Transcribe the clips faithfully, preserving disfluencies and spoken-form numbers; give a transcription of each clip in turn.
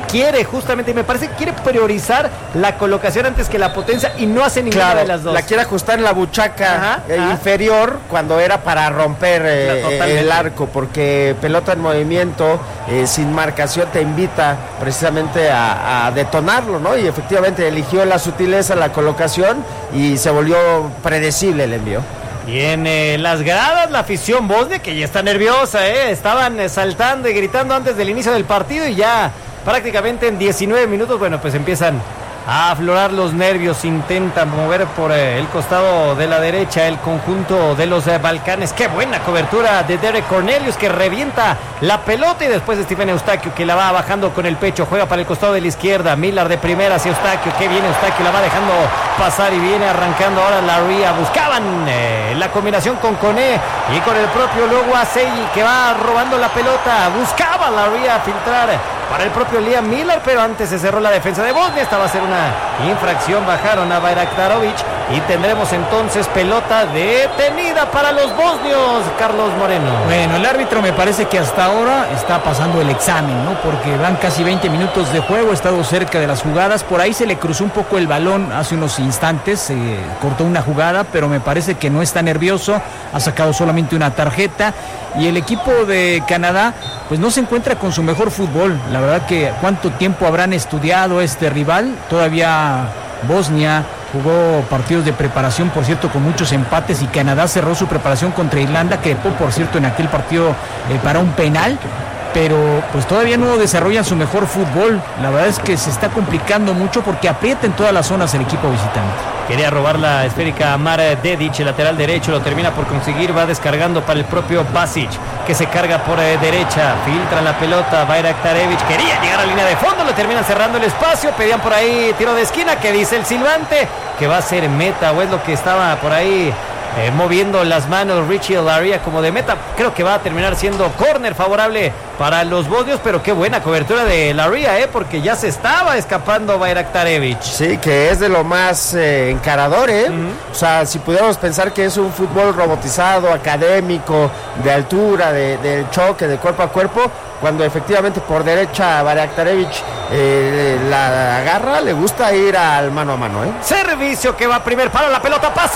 quiere justamente, y me parece que quiere priorizar la colocación antes que la potencia y no hace ninguna claro, de las dos. La quiere ajustar en la buchaca ajá, eh, ajá. inferior cuando era para romper eh, el arco, porque pelota en movimiento, eh, sin marcación, te invita precisamente a, a detonarlo, ¿no? Y efectivamente eligió la sutileza, la colocación y se volvió predecible el envío. Y en eh, las gradas, la afición bosnia, que ya está nerviosa, ¿eh? Estaban eh, saltando y gritando antes del inicio del partido y ya prácticamente en diecinueve minutos, bueno, pues empiezan a aflorar los nervios, intentan mover por eh, el costado de la derecha el conjunto de los eh, Balcanes. Qué buena cobertura de Derek Cornelius, que revienta la pelota, y después Stephen Eustaquio, que la va bajando con el pecho, juega para el costado de la izquierda. Millar de primera hacia Eustaquio, que viene Eustaquio, la va dejando pasar y viene arrancando ahora la Ría. Buscaban eh, la combinación con Koné y con el propio Logo Aseyi, que va robando la pelota. Buscaba la Ría filtrar para el propio Liam Millar, pero antes se cerró la defensa de Bosnia. Esta va a ser una infracción, bajaron a Bayraktarovic y tendremos entonces pelota detenida para los bosnios, Carlos Moreno. Bueno, el árbitro me parece que hasta ahora está pasando el examen, ¿no? Porque van casi veinte minutos de juego, ha estado cerca de las jugadas, por ahí se le cruzó un poco el balón hace unos instantes, se eh, cortó una jugada, pero me parece que no está nervioso, ha sacado solamente una tarjeta, y el equipo de Canadá pues no se encuentra con su mejor fútbol. La verdad que cuánto tiempo habrán estudiado este rival. Todavía Bosnia jugó partidos de preparación, por cierto, con muchos empates, y Canadá cerró su preparación contra Irlanda, que por cierto en aquel partido eh, para un penal, pero pues todavía no desarrollan su mejor fútbol. La verdad es que se está complicando mucho porque aprieta en todas las zonas el equipo visitante. Quería robar la esférica a Mar Dedic, el lateral derecho, lo termina por conseguir, va descargando para el propio Basic, que se carga por eh, derecha, filtra la pelota, Bayraktarevic quería llegar a la línea de fondo, le terminan cerrando el espacio, pedían por ahí tiro de esquina, que dice el silbante, que va a ser meta, o es lo que estaba por ahí eh, moviendo las manos Richie Laryea como de meta. Creo que va a terminar siendo córner favorable para los bosnios, pero qué buena cobertura de Laryea, eh, porque ya se estaba escapando Bayraktarevic. Sí, que es de lo más eh, encarador, ¿eh? Uh-huh. O sea, si pudiéramos pensar que es un fútbol robotizado, académico, de altura, de, del choque, de cuerpo a cuerpo, cuando efectivamente por derecha Bayraktarevic eh, la agarra, le gusta ir al mano a mano, ¿eh? Servicio que va primer palo, la pelota pasa.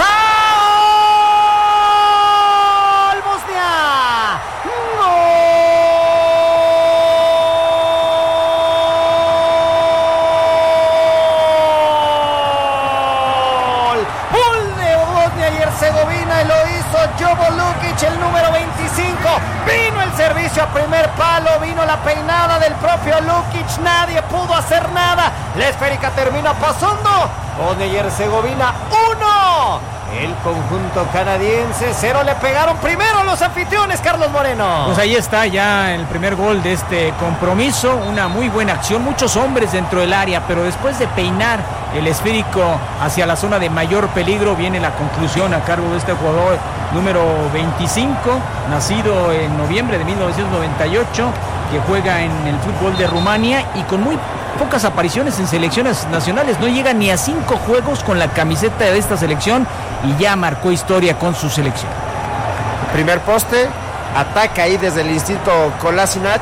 Herzegovina, y lo hizo Jovo Lukic, el número veinticinco. Vino el servicio a primer palo, vino la peinada del propio Lukic, nadie pudo hacer nada. La esférica termina pasando. Bosnia y Herzegovina uno. El conjunto canadiense cero. Le pegaron primero los anfitriones, Carlos Moreno. Pues ahí está ya el primer gol de este compromiso. Una muy buena acción, muchos hombres dentro del área, pero después de peinar el esférico hacia la zona de mayor peligro, viene la conclusión a cargo de este jugador número veinticinco, nacido en noviembre de mil novecientos noventa y ocho, que juega en el fútbol de Rumania y con muy pocas apariciones en selecciones nacionales. No llega ni a cinco juegos con la camiseta de esta selección y ya marcó historia con su selección. Primer poste, ataca ahí desde el instinto Kolasinac.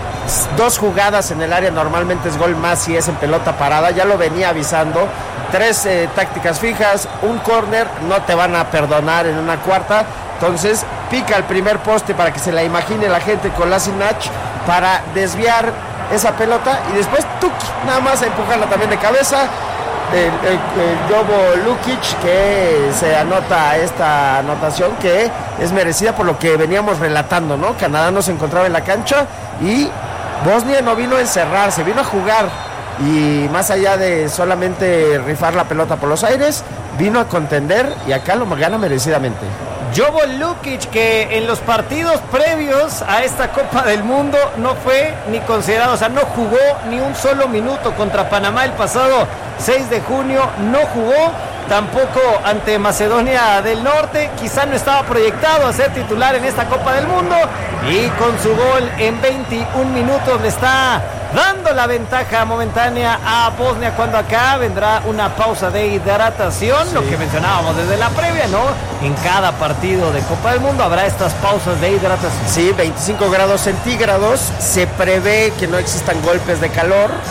Dos jugadas en el área, normalmente es gol más si es en pelota parada, ya lo venía avisando. Tres eh, tácticas fijas, un córner, no te van a perdonar en una cuarta. Entonces pica el primer poste para que se la imagine la gente, Kolasinac, para desviar esa pelota y después ¡tuc! Nada más a empujarla también de cabeza. El, el, el Jovo Lukic, que se anota esta anotación que es merecida por lo que veníamos relatando, ¿no? Canadá no se encontraba en la cancha y Bosnia no vino a encerrarse, vino a jugar, y más allá de solamente rifar la pelota por los aires, vino a contender y acá lo gana merecidamente. Jovo Lukic, que en los partidos previos a esta Copa del Mundo no fue ni considerado, o sea, no jugó ni un solo minuto contra Panamá el pasado seis de junio, no jugó tampoco ante Macedonia del Norte, quizá no estaba proyectado a ser titular en esta Copa del Mundo, y con su gol en veintiún minutos le está dando la ventaja momentánea a Bosnia, cuando acá vendrá una pausa de hidratación, sí. Lo que mencionábamos desde la previa, ¿no? En cada partido de Copa del Mundo habrá estas pausas de hidratación. Sí, veinticinco grados centígrados, se prevé que no existan golpes de calor,